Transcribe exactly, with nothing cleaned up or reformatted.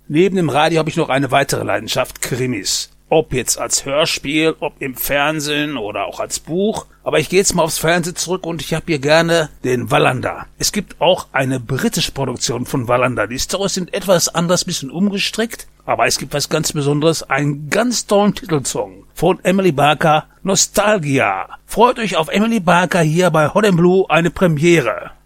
Neben dem Radio habe ich noch eine weitere Leidenschaft, Krimis. Ob jetzt als Hörspiel, ob im Fernsehen oder auch als Buch. Aber ich gehe jetzt mal aufs Fernsehen zurück und ich habe hier gerne den Wallander. Es gibt auch eine britische Produktion von Wallander. Die Storys sind etwas anders, bisschen umgestrickt. Aber es gibt was ganz Besonderes, einen ganz tollen Titelsong von Emily Barker, Nostalgia. Freut euch auf Emily Barker hier bei Hot and Blue, eine Premiere.